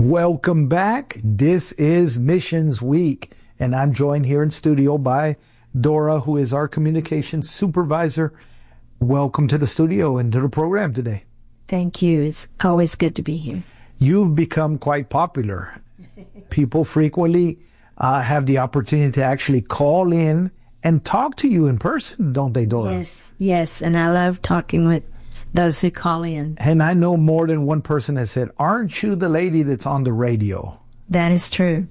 Welcome back. This is Missions Week, and I'm joined here in studio by Dora, who is our communications supervisor. Welcome to the studio and to the program today. Thank you. It's always good to be here. You've become quite popular. People frequently have the opportunity to actually call in and talk to you in person, don't they, Dora? Yes, and I love talking with those who call in. And I know more than one person has said, "Aren't you the lady that's on the radio?" That is true.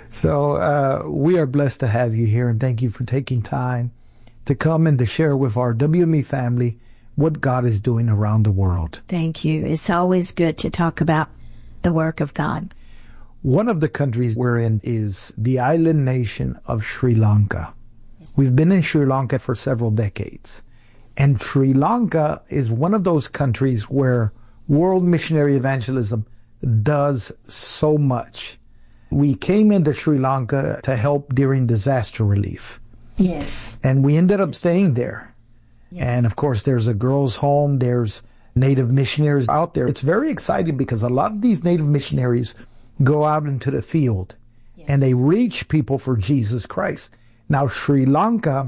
So we are blessed to have you here, and thank you for taking time to come and to share with our WME family what God is doing around the world. Thank you. It's always good to talk about the work of God. One of the countries we're in is the island nation of Sri Lanka. We've been in Sri Lanka for several decades. And Sri Lanka is one of those countries where world missionary evangelism does so much. We came into Sri Lanka to help during disaster relief. Yes. And we ended up staying there. Yes. And of course, there's a girls' home, there's native missionaries out there. It's very exciting because a lot of these native missionaries go out into the field and they reach people for Jesus Christ. Now, Sri Lanka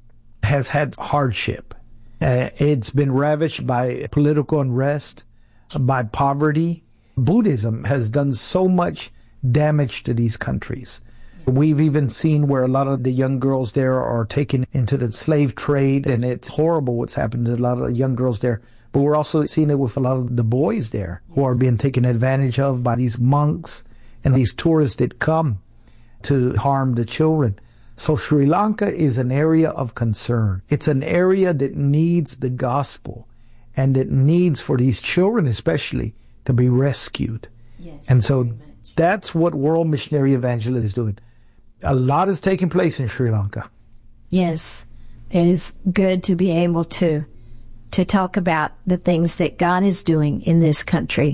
has had hardship. It's been ravaged by political unrest, by poverty. Buddhism has done so much damage to these countries. We've even seen where a lot of the young girls there are taken into the slave trade, and it's horrible what's happened to a lot of young girls there. But we're also seeing it with a lot of the boys there who are being taken advantage of by these monks and these tourists that come to harm the children. So Sri Lanka is an area of concern. It's an area that needs the gospel and that needs for these children especially to be rescued. Yes, and so that's what World Missionary Evangelism is doing. A lot is taking place in Sri Lanka. Yes, it is good to be able to talk about the things that God is doing in this country.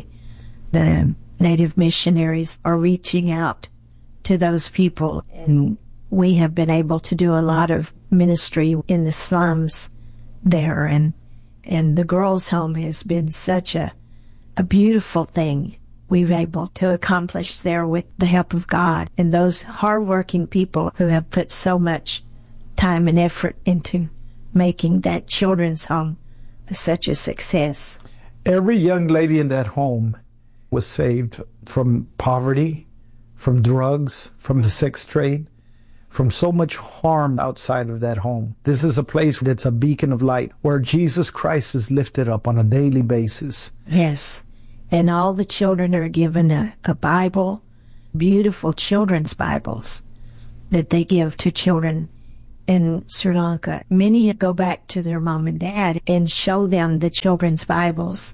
The native missionaries are reaching out to those people, and we have been able to do a lot of ministry in the slums there, and the girls' home has been such a beautiful thing we've able to accomplish there with the help of God and those hardworking people who have put so much time and effort into making that children's home such a success. Every young lady in that home was saved from poverty, from drugs, from the sex trade, from so much harm outside of that home. This is a place that's a beacon of light where Jesus Christ is lifted up on a daily basis. Yes. And all the children are given a Bible, beautiful children's Bibles that they give to children in Sri Lanka. Many go back to their mom and dad and show them the children's Bibles.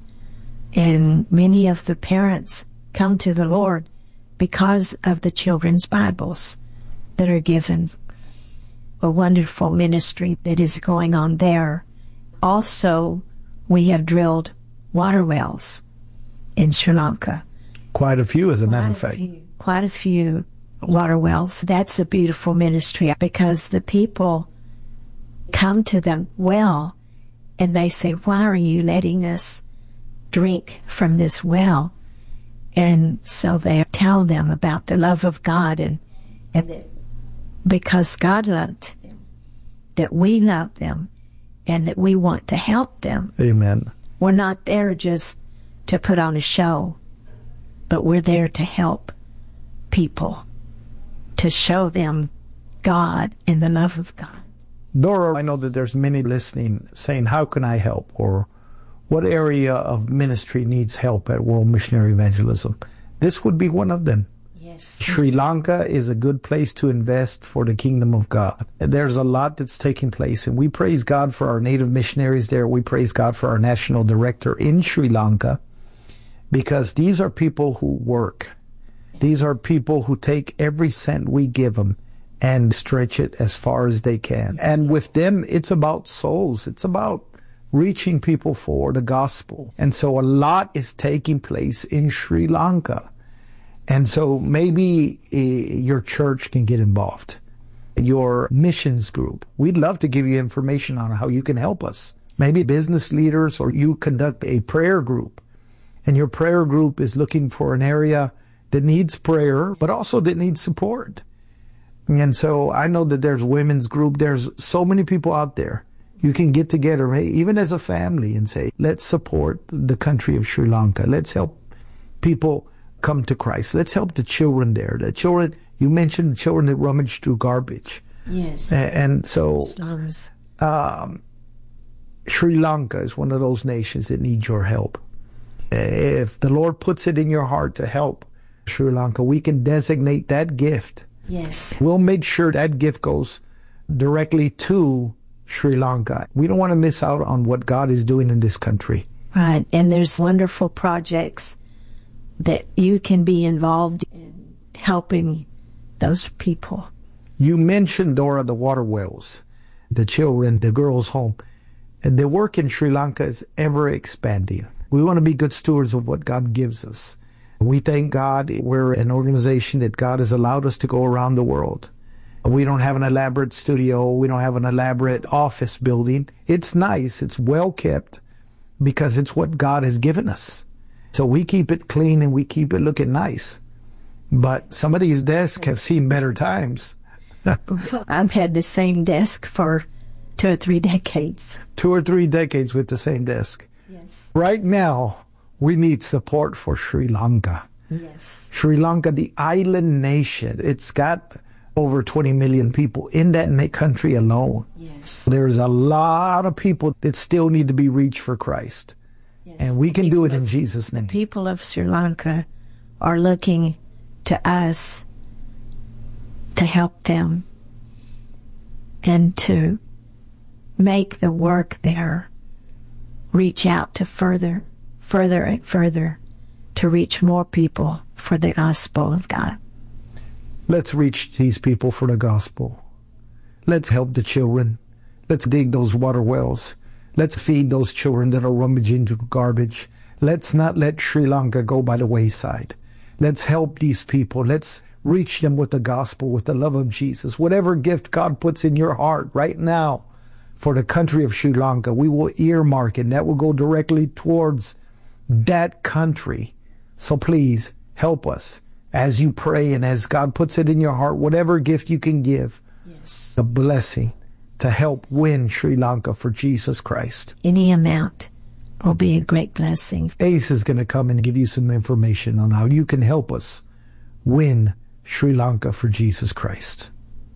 And many of the parents come to the Lord because of the children's Bibles that are given. A wonderful ministry that is going on there. Also, we have drilled water wells in Sri Lanka. Quite a few, as a matter of fact. Quite a few water wells. That's a beautiful ministry because the people come to the well and they say, "Why are you letting us drink from this well?" And so they tell them about the love of God and that because God loved them, that we love them, and that we want to help them. Amen. We're not there just to put on a show, but we're there to help people, to show them God and the love of God. Dora, I know that there's many listening saying, "How can I help?" or "What area of ministry needs help at World Missionary Evangelism?" This would be one of them. Yes. Sri Lanka is a good place to invest for the kingdom of God. There's a lot that's taking place, and we praise God for our native missionaries there. We praise God for our national director in Sri Lanka, because these are people who work. These are people who take every cent we give them and stretch it as far as they can. And with them, it's about souls. It's about reaching people for the gospel. And so a lot is taking place in Sri Lanka. And so maybe your church can get involved, your missions group. We'd love to give you information on how you can help us. Maybe business leaders, or you conduct a prayer group, and your prayer group is looking for an area that needs prayer, but also that needs support. And so I know that there's women's group. There's so many people out there. You can get together, even as a family, and say, let's support the country of Sri Lanka. Let's help people come to Christ. Let's help the children there. The children, you mentioned the children that rummage through garbage. Yes. And so slums. Sri Lanka is one of those nations that needs your help. If the Lord puts it in your heart to help Sri Lanka, we can designate that gift. Yes. We'll make sure that gift goes directly to Sri Lanka. We don't want to miss out on what God is doing in this country. Right. And there's wonderful projects that you can be involved in helping those people. You mentioned, Dora, the water wells, the children, the girls' home. And the work in Sri Lanka is ever expanding. We want to be good stewards of what God gives us. We thank God we're an organization that God has allowed us to go around the world. We don't have an elaborate studio. We don't have an elaborate office building. It's nice. It's well kept because it's what God has given us. So we keep it clean and we keep it looking nice. But some of these desks have seen better times. I've had the same desk for 2 or 3 decades. 2 or 3 decades with the same desk. Yes. Right now, we need support for Sri Lanka. Yes. Sri Lanka, the island nation, it's got over 20 million people in that country alone. Yes. There's a lot of people that still need to be reached for Christ. Yes. And we can do it in Jesus' name. People of Sri Lanka are looking to us to help them and to make the work there reach out to further and further to reach more people for the gospel of God. Let's reach these people for the gospel. Let's help the children. Let's dig those water wells. Let's feed those children that are rummaging through garbage. Let's not let Sri Lanka go by the wayside. Let's help these people. Let's reach them with the gospel, with the love of Jesus. Whatever gift God puts in your heart right now for the country of Sri Lanka, we will earmark it, and that will go directly towards that country. So please help us as you pray and as God puts it in your heart, whatever gift you can give, Yes. a blessing to help win Sri Lanka for Jesus Christ. Any amount will be a great blessing. Ace is going to come and give you some information on how you can help us win Sri Lanka for Jesus Christ.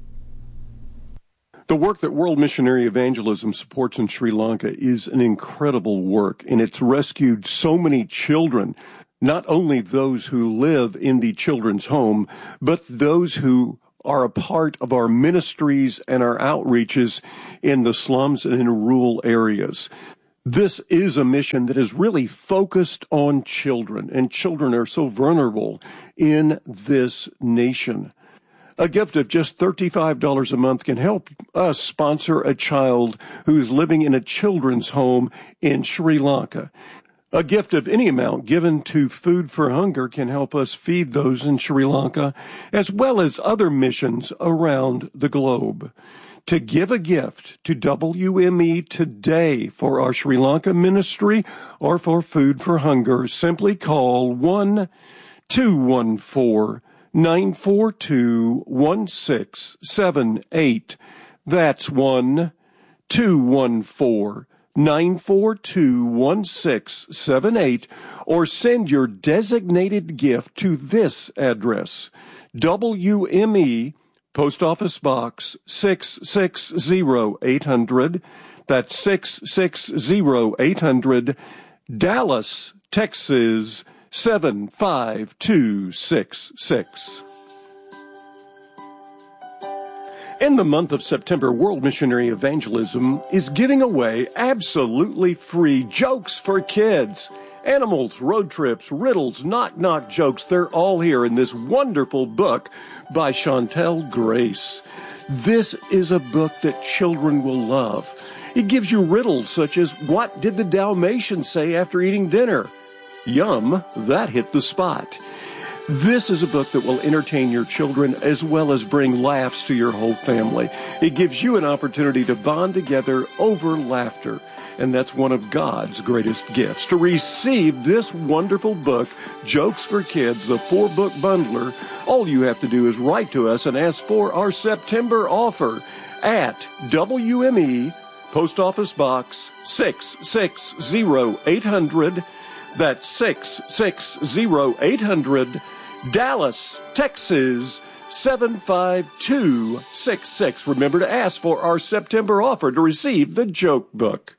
The work that World Missionary Evangelism supports in Sri Lanka is an incredible work, and it's rescued so many children, not only those who live in the children's home, but those who are a part of our ministries and our outreaches in the slums and in rural areas. This is a mission that is really focused on children, and children are so vulnerable in this nation. A gift of just $35 a month can help us sponsor a child who's living in a children's home in Sri Lanka. A gift of any amount given to Food for Hunger can help us feed those in Sri Lanka, as well as other missions around the globe. To give a gift to WME today for our Sri Lanka ministry or for Food for Hunger, simply call 1-214-942-1678. That's 1-214-942-1678, or send your designated gift to this address: WME, Post Office Box 660-800. That's 660-800, Dallas, Texas 75266. In the month of September, World Missionary Evangelism is giving away absolutely free jokes for kids. Animals, road trips, riddles, knock-knock jokes, they're all here in this wonderful book by Chantel Grace. This is a book that children will love. It gives you riddles such as, what did the Dalmatian say after eating dinner? Yum, that hit the spot. This is a book that will entertain your children as well as bring laughs to your whole family. It gives you an opportunity to bond together over laughter. and that's one of God's greatest gifts. To receive this wonderful book, Jokes for Kids, the 4-book bundler, all you have to do is write to us and ask for our September offer at WME, Post Office Box 660-800. That's 660-800, Dallas, Texas 75266. Remember to ask for our September offer to receive the joke book.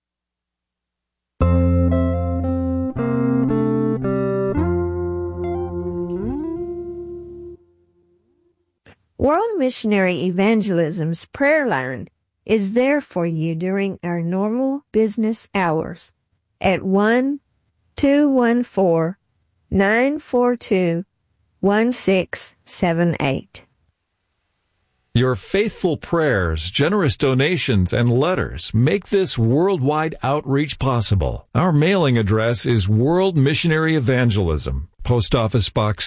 World Missionary Evangelism's prayer line is there for you during our normal business hours at 1-214-942-1678. Your faithful prayers, generous donations, and letters make this worldwide outreach possible. Our mailing address is World Missionary Evangelism, Post Office Box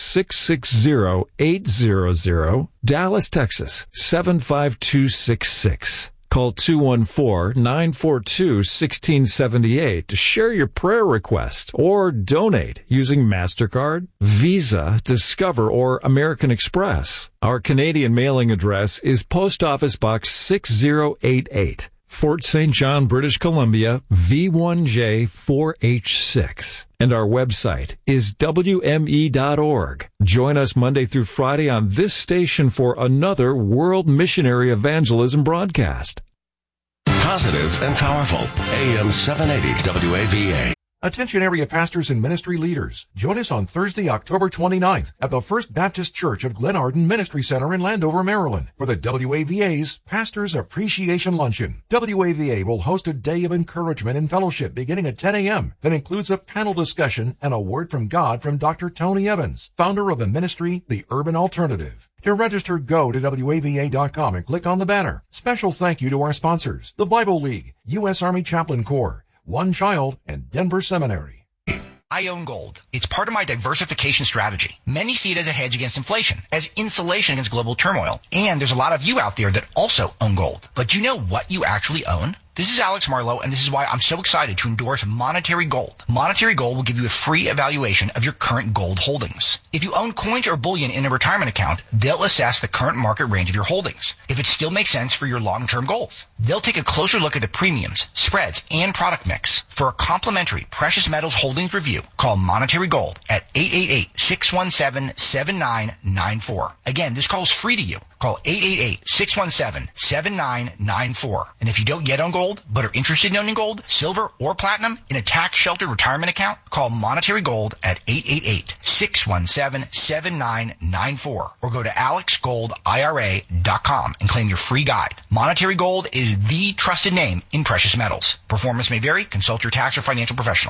660-800, Dallas, Texas 75266. Call 214-942-1678 to share your prayer request or donate using MasterCard, Visa, Discover, or American Express. Our Canadian mailing address is Post Office Box 6088, Fort St. John, British Columbia, V1J4H6. And our website is WME.org. Join us Monday through Friday on this station for another World Missionary Evangelism broadcast. Positive and powerful. AM 780 WAVA. Attention area pastors and ministry leaders. Join us on Thursday, October 29th at the First Baptist Church of Glenarden Ministry Center in Landover, Maryland for the WAVA's Pastors Appreciation Luncheon. WAVA will host a day of encouragement and fellowship beginning at 10 a.m. that includes a panel discussion and a word from God from Dr. Tony Evans, founder of the ministry, The Urban Alternative. To register, go to WAVA.com and click on the banner. Special thank you to our sponsors, the Bible League, U.S. Army Chaplain Corps, One Child, and Denver Seminary. I own gold. It's part of my diversification strategy. Many see it as a hedge against inflation, as insulation against global turmoil. And there's a lot of you out there that also own gold. But do you know what you actually own? This is Alex Marlowe, and this is why I'm so excited to endorse Monetary Gold. Monetary Gold will give you a free evaluation of your current gold holdings. If you own coins or bullion in a retirement account, they'll assess the current market range of your holdings, if it still makes sense for your long-term goals. They'll take a closer look at the premiums, spreads, and product mix. For a complimentary precious metals holdings review, call Monetary Gold at 888-617-7994. Again, this call is free to you. Call 888-617-7994. And if you don't yet own gold, but are interested in owning gold, silver, or platinum in a tax-sheltered retirement account, call Monetary Gold at 888-617-7994. Or go to alexgoldira.com and claim your free guide. Monetary Gold is the trusted name in precious metals. Performance may vary. Consult your tax or financial professional.